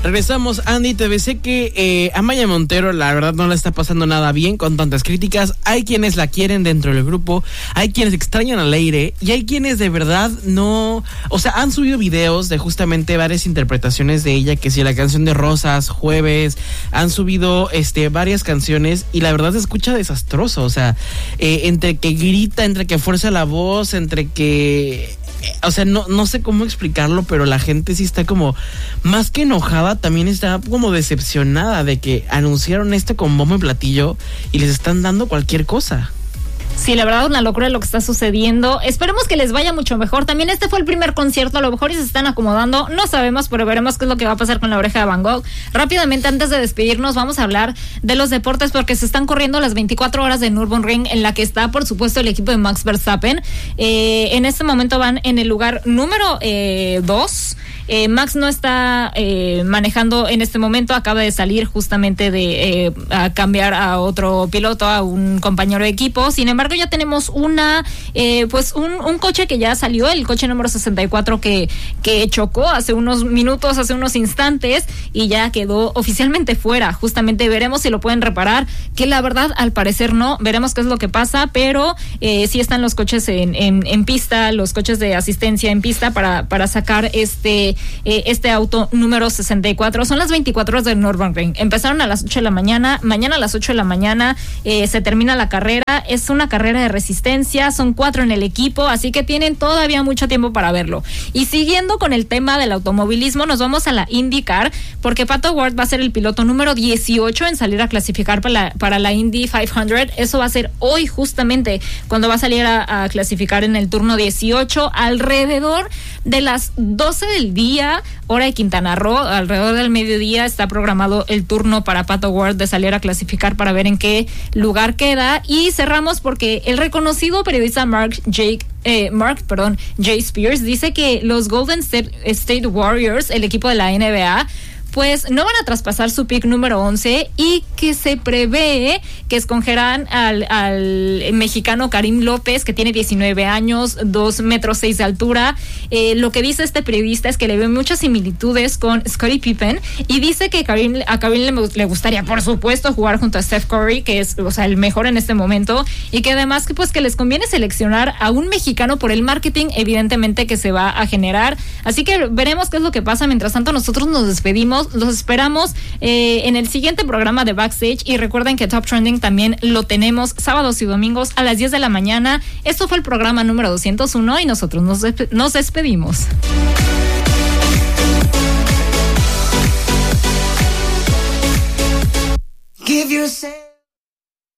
Regresamos, Andy. Te sé que Amaya Montero, la verdad, no la está pasando nada bien con tantas críticas. Hay quienes la quieren dentro del grupo, hay quienes extrañan al aire y hay quienes de verdad no... O sea, han subido videos de justamente varias interpretaciones de ella, que si la canción de Rosas, Jueves, han subido varias canciones y la verdad se escucha desastroso. O sea, entre que grita, entre que fuerza la voz, entre que... O sea, no sé cómo explicarlo, pero la gente sí está como, más que enojada, también está como decepcionada de que anunciaron esto con bombo y platillo y les están dando cualquier cosa. Sí, la verdad, una locura lo que está sucediendo. Esperemos que les vaya mucho mejor. También este fue el primer concierto, a lo mejor y se están acomodando, no sabemos, pero veremos qué es lo que va a pasar con La Oreja de Van Gogh. Rápidamente, antes de despedirnos, vamos a hablar de los deportes, porque se están corriendo las 24 horas de Nürburgring, en la que está, por supuesto, el equipo de Max Verstappen. En este momento van en el lugar número 2. Max no está manejando en este momento, acaba de salir justamente de a cambiar a otro piloto, a un compañero de equipo. Sin embargo, ya tenemos un coche que ya salió, el coche número 64 que chocó hace unos minutos, hace unos instantes, y ya quedó oficialmente fuera. Justamente veremos si lo pueden reparar, que la verdad al parecer no, veremos qué es lo que pasa, pero sí están los coches en pista, los coches de asistencia en pista para sacar este auto número 64. Son las 24 horas de Nürburgring. Empezaron a las 8 de la mañana, mañana a las 8 de la mañana se termina la carrera. Es una carrera de resistencia, son 4 en el equipo, así que tienen todavía mucho tiempo para verlo. Y siguiendo con el tema del automovilismo, nos vamos a la IndyCar, porque Pato Ward va a ser el piloto número 18 en salir a clasificar para la Indy 500. Eso va a ser hoy, justamente, cuando va a salir a clasificar en el turno 18, alrededor de las 12 del día, hora de Quintana Roo. Alrededor del mediodía está programado el turno para Pato Ward de salir a clasificar para ver en qué lugar queda. Y cerramos porque el reconocido periodista J. Spears dice que los Golden State Warriors, el equipo de la NBA, pues no van a traspasar su pick número 11 y que se prevé que escogerán al mexicano Karim López, que tiene 19 años, 2.6 metros de altura. Lo que dice este periodista es que le ve muchas similitudes con Scottie Pippen y dice que a Karim le gustaría, por supuesto, jugar junto a Steph Curry, que es, o sea, el mejor en este momento, y que además que les conviene seleccionar a un mexicano por el marketing, evidentemente, que se va a generar. Así que veremos qué es lo que pasa. Mientras tanto, nosotros nos despedimos. Los esperamos en el siguiente programa de Backstage, y recuerden que Top Trending también lo tenemos sábados y domingos a las 10 de la mañana. Esto fue el programa número 201 y nosotros nos despedimos. Give yourself